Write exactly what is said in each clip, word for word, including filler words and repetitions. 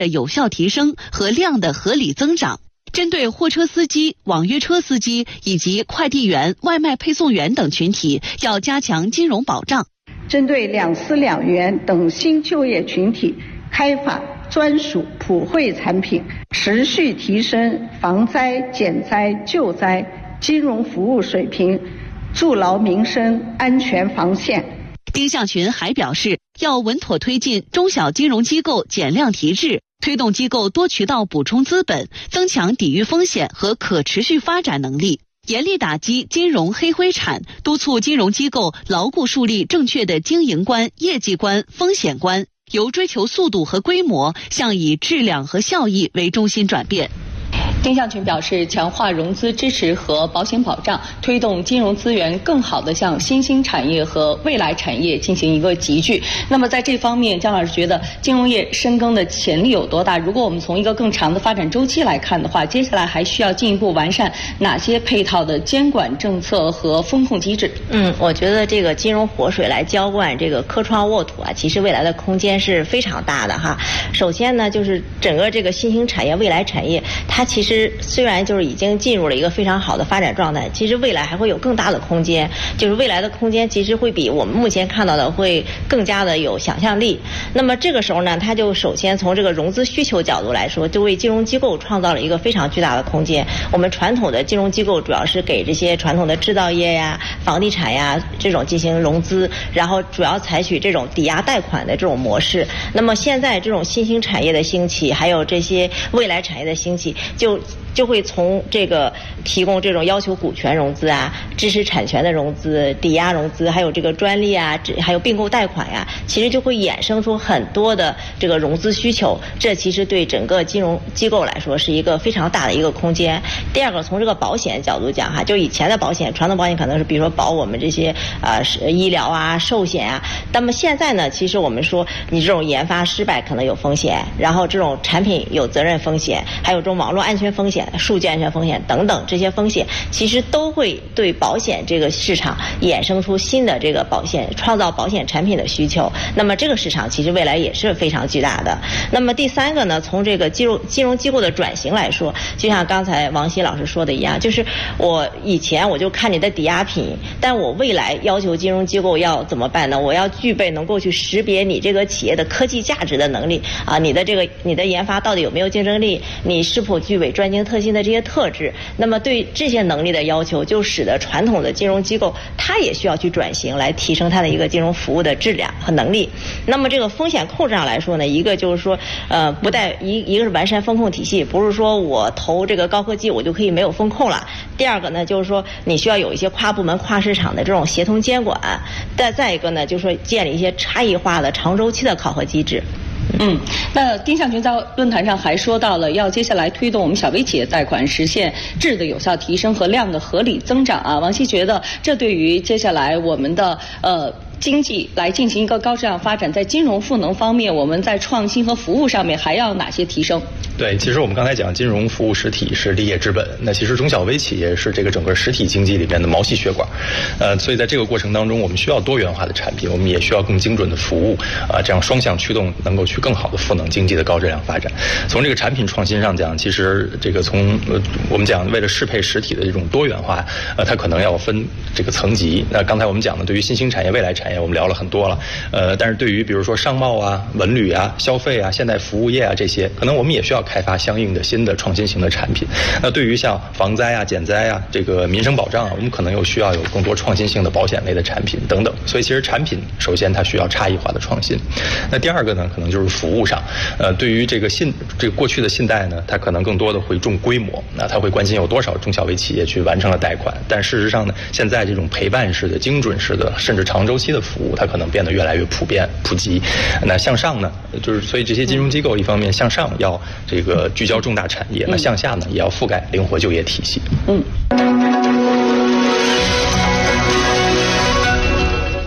的有效提升和量的合理增长。针对货车司机、网约车司机以及快递员、外卖配送员等群体，要加强金融保障。 针对两司两员等新就业群体，开发专属普惠产品，持续提升防灾、减灾、救灾金融服务水平，筑牢民生安全防线。 丁向群还表示，要稳妥推进中小金融机构减量提质，推动机构多渠道补充资本，增强抵御风险和可持续发展能力，严厉打击金融黑灰产，督促金融机构牢固树立正确的经营观、业绩观、风险观，由追求速度和规模向以质量和效益为中心转变。 丁向群表示，强化融资支持和保险保障，推动金融资源更好地向新兴产业和未来产业进行一个集聚。那么在这方面，姜老师觉得金融业深耕的潜力有多大？如果我们从一个更长的发展周期来看的话，接下来还需要进一步完善哪些配套的监管政策和风控机制？ 嗯，我觉得这个金融活水来浇灌这个科创沃土啊，其实未来的空间是非常大的哈。首先呢，就是整个这个新兴产业、未来产业，它其实虽然就是已经进入了一个非常好的发展状态，其实未来还会有更大的空间，就是未来的空间其实会比我们目前看到的会更加的有想象力。那么这个时候呢，它就首先从这个融资需求角度来说，就为金融机构创造了一个非常巨大的空间。我们传统的金融机构主要是给这些传统的制造业呀、房地产呀这种进行融资，然后主要采取这种抵押贷款的这种模式。那么现在这种新兴产业的兴起，还有这些未来产业的兴起，就就会从这个提供这种要求股权融资啊、知识产权的融资、抵押融资，还有这个专利啊，还有并购贷款呀、啊，其实就会衍生出很多的这个融资需求。这其实对整个金融机构来说是一个非常大的一个空间。第二个，从这个保险角度讲哈，就以前的保险，传统保险可能是比如说保我们这些啊、呃、医疗啊、寿险啊，那么现在呢，其实我们说你这种研发失败可能有风险，然后这种产品有责任风险，还有这种网络安全风险、数据安全风险等等这些风险，其实都会对保险这个市场衍生出新的这个保险，创造保险产品的需求。那么这个市场其实未来也是非常巨大的。那么第三个呢，从这个金融金融机构的转型来说，就像刚才王希老师说的一样，就是我以前我就看你的抵押品，但我未来要求金融机构要怎么办呢？我要具备能够去识别你这个企业的科技价值的能力啊，你的这个你的研发到底有没有竞争力，你是否具备专精特新的这些特质。那么对这些能力的要求，就使得传统的金融机构它也需要去转型，来提升它的一个金融服务的质量和能力。那么这个风险控制上来说呢，一个就是说呃不带一一个是完善风控体系，不是说我投这个高科技我就可以没有风控了。第二个呢，就是说你需要有一些跨部门跨市场的这种协同监管。再再一个呢，就是说建立一些差异化的长周期的考核机制。 嗯，那丁向群在论坛上还说到了，要接下来推动我们小微企业贷款实现质的有效提升和量的合理增长啊。王希觉得，这对于接下来我们的呃经济来进行一个高质量发展，在金融赋能方面，我们在创新和服务上面还要哪些提升？ 对，其实我们刚才讲金融服务实体是立业之本，那其实中小微企业是这个整个实体经济里面的毛细血管，呃，所以在这个过程当中，我们需要多元化的产品，我们也需要更精准的服务，啊、呃，这样双向驱动，能够去更好的赋能经济的高质量发展。从这个产品创新上讲，其实这个从呃我们讲为了适配实体的这种多元化，呃，它可能要分这个层级。那刚才我们讲的，对于新兴产业、未来产业，我们聊了很多了，呃，但是对于比如说商贸啊、文旅啊、消费啊、现代服务业啊这些，可能我们也需要开发相应的新的创新型的产品。那对于像防灾啊、减灾啊、这个民生保障啊，我们可能又需要有更多创新性的保险类的产品等等。所以其实产品首先它需要差异化的创新。那第二个呢，可能就是服务上，呃，对于这个信这个过去的信贷呢，它可能更多的会重规模，那它会关心有多少中小微企业去完成了贷款。但事实上呢，现在这种陪伴式的、精准式的，甚至长周期的服务，它可能变得越来越普遍普及。那向上呢，就是所以这些金融机构一方面向上要这个聚焦重大产业，那向下呢也要覆盖灵活就业体系。 嗯。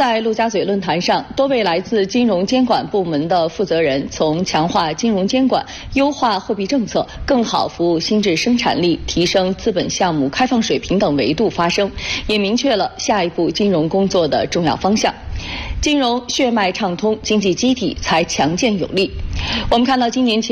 在陆家嘴论坛上，多位来自金融监管部门的负责人从强化金融监管、优化货币政策、更好服务新质生产力、提升资本项目开放水平等维度发声，也明确了下一步金融工作的重要方向。金融血脉畅通，经济基体才强健有力。我们看到今年前